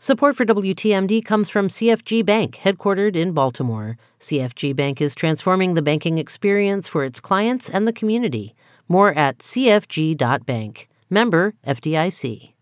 Support for WTMD comes from CFG Bank, headquartered in Baltimore. CFG Bank is transforming the banking experience for its clients and the community. More at cfg.bank. Member FDIC.